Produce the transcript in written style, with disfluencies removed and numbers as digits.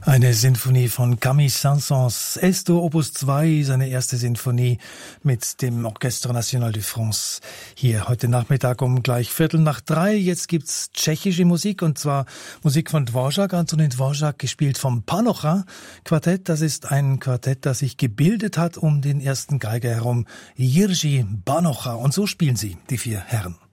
Eine Sinfonie von Camille Saint-Saëns, Es-Dur Opus 2, seine erste Sinfonie mit dem Orchestre National de France. Hier heute Nachmittag um gleich 2:15. Jetzt gibt's tschechische Musik, und zwar Musik von Dvořák, Antonín Dvořák, gespielt vom Panocha Quartett. Das ist ein Quartett, das sich gebildet hat um den ersten Geiger herum, Jiří Banocha. Und so spielen sie, die vier Herren.